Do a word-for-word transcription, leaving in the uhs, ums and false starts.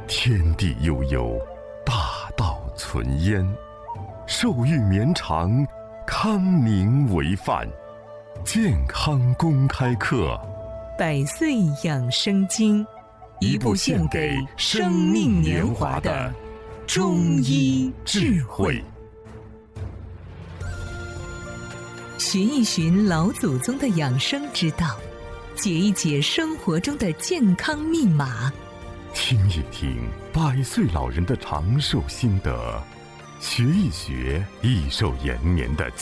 天地悠悠，大道存焉。寿欲绵长，康宁为范。健康公开课， 百岁养生经，一部献给生命年华的中医智慧。寻一寻老祖宗的养生之道，解一解生活中的健康密码， 听一听百岁老人的长寿心得，学一学益寿延年的